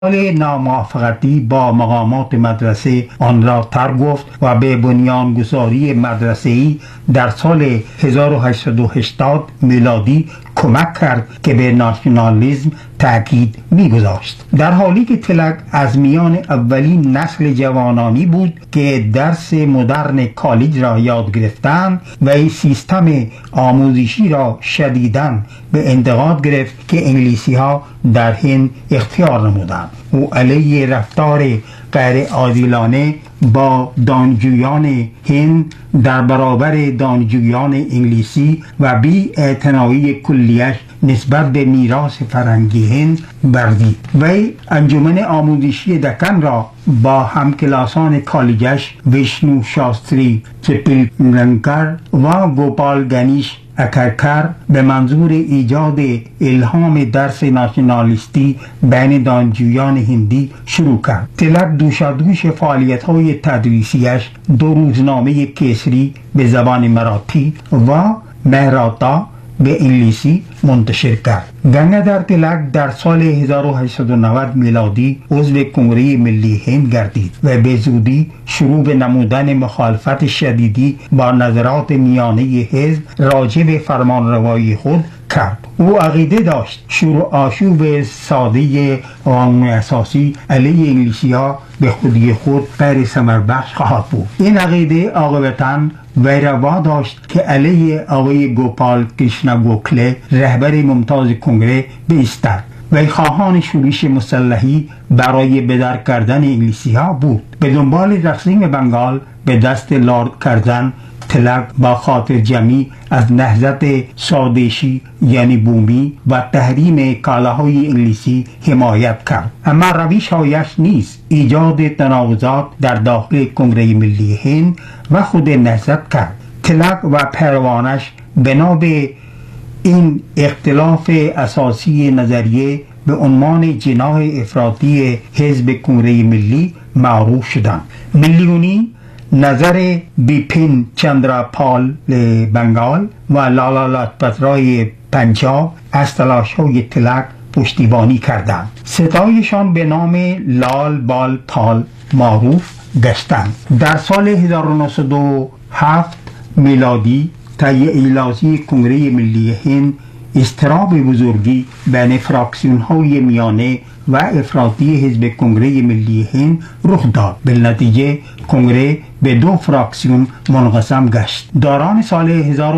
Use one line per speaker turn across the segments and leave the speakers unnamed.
ناموافقتی با مقامات مدرسه آن را ترک گفت و به بنیانگذاری مدرسه‌ای در سال 1880 میلادی کمک کرد که به ناسیونالیسم تاکید می‌گذاشت. در حالی که تلک از میان اولین نسل جوانانی بود که درس مدرن کالج را یاد گرفتند و این سیستم آموزشی را شدیداً به انتقاد گرفت که انگلیسی‌ها در هند اختیار نمودند. او علیه رفتار غیر عادلانه با دانشجویان هند در برابر دانشجویان انگلیسی و بی اعتنایی کلیش نسبت به میراث فرهنگی هند بردید. وی انجمن آموزشی دکن را با همکلاسان کالجش ویشنو شاستری تریپلنکر و گوپال گنیش اکرکر به منظور ایجاد الهام درس ناسیونالیستی بین دانشجویان هندی شروع کرد. تلک دوشادوش فعالیت‌های تدریسیش 2 روزنامه کسری به زبان مراتی و مهراتا به انگلیسی منتشر کرد. گنگادر تلک در سال 1890 میلادی عضو کنگره ملی هند گردید و به زودی شروع به نمودن مخالفت شدیدی با نظرات میانه حزب راجع به فرمانروایی خود کرد. او عقیده داشت شروع آشوب ساده قانون اساسی علیه انگلیسی‌ها به خودی خود غیر ثمربخش خواهد بود. این عقیده عاقبتاً وی را واداشت که علیه آقای گوپال کریشنا گوکله رهبر ممتاز کنگره بایستد. وی خواهان شورش مسلحی برای بدر کردن انگلیسی‌ها بود. به دنبال تقسیم بنگال به دست لارد کرزن، تلک با خاطر جمعی از نهضت سودشی یعنی بومی و تحریم کالاهای انگلیسی حمایت کرد. اما روش‌هایش نیز ایجاد تناقضات در داخل کنگره ملی هند و خود نهضت کرد. تلک و پیروانش بنا به این اختلاف اساسی نظریه به عنوان جناح افراطی حزب کنگره ملی معروف شدند. میلیونی نظر بیپین چندراپال بنگال و لالا لاجپت رای پنجاب از تلاش‌های تلک پشتیبانی کردند. ستایشان به نام لال بال پال معروف گشتند. در سال 1907 میلادی تهیه ایلاسی کنگره ملی هند اضطراب بزرگی بین فراکسیون‌های میانه و افراطی حزب کنگره ملی هند رخ داد. بالنتیجه کنگره به 2 فراکسیون منقسم گشت. دوران سال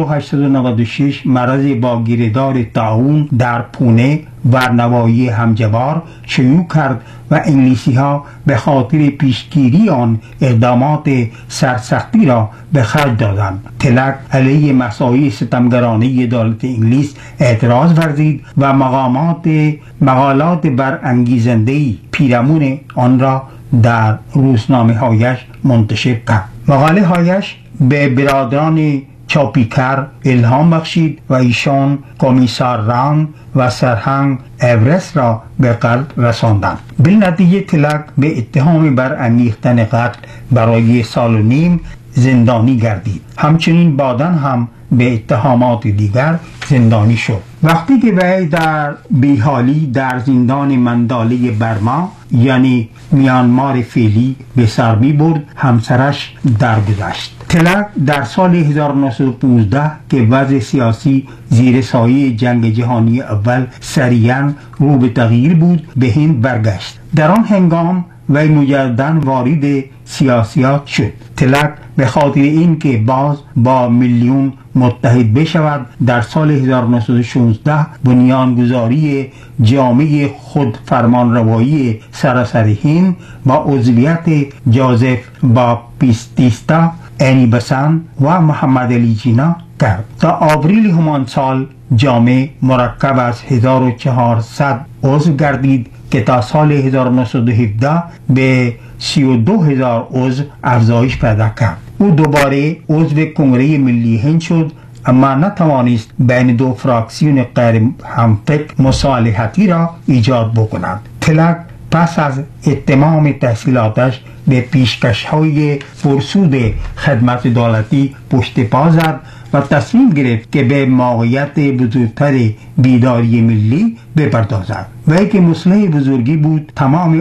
1896 مرض با گیردار طاعون در پونه و نواحی همجوار شیوع کرد و انگلیسی‌ها به خاطر پیشگیری آن اقدامات سرسختی را به خرج دادند. تلک علیه مساعی ستمگرانه دولت انگلیس اعتراض ورزید و مقالات برانگیزنده‌ای پیرامون آن را در روزنامه هایش منتشر کرد. مقاله هایش به برادران چاپیکر الهام بخشید و ایشان کمیسار رنگ و سرهنگ اورست را به قتل رساندند. بالنتیجه تلک به اتهام برانگیختن قتل برای 1.5 سال زندانی گردید. همچنین بعداً هم به اتهامات دیگر زندانی شد. وقتی که وی در بیحالی در زندان منداله برما یعنی میانمار فعلی به سر می برد، همسرش درگذشت. تلک در سال 1915 که وضع سیاسی زیر سایه جنگ جهانی اول سریعاً رو به تغییر بود به هند برگشت. در آن هنگام وی مجدداً وارد سیاسیات شد. تلک به خاطر اینکه باز با میلیون متحد بشود در سال 1916 بنیانگذاری جامعه خود فرمانروایی سراسر هند با عضویت جوزف باپتیستا اینی بسنت و محمد علی جینا کرد. تا آوریل همان سال جامعه مرکب از 1400 عضو گردید که تا سال 1917 به 32,000 عضو افزایش پیدا کرد. او دوباره عضو کنگره ملی هند شد اما نتوانست بین 2 فراکسیون غیر همفکر مصالحتی را ایجاد بکند. تلک پس از اتمام تحصیلاتش به پیشکش‌های پرسود خدمت دولتی پشت پا زد و تصمیم گرفت که به موقعیت بزرگتر بیداری ملی بپردازد. وی که مصلح بزرگی بود تمام